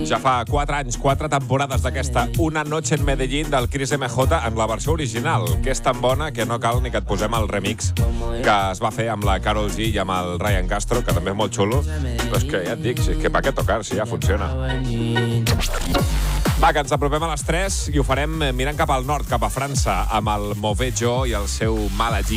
Ja fa 4 anys, 4 temporades d'aquesta Una noche en Medellín del Chris MJ en la versió original, que és tan bona que no cal ni que et posem el remix que es va fer amb la Karol G i amb el Ryan Castro, que també és molt xulo. Però és que ja et dic, que pa què tocar, si ja funciona. Va, que ens apropem a les 3 i ho farem mirant cap al nord, cap a França, amb el Mauvais Jo i el seu Maladie.